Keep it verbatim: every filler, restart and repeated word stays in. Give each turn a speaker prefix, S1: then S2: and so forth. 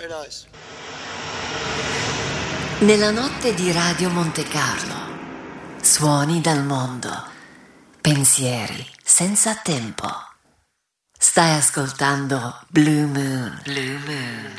S1: Very nice.
S2: Nella notte di Radio Monte Carlo, suoni dal mondo, pensieri senza tempo. Stai ascoltando Blue Moon. Blue Moon.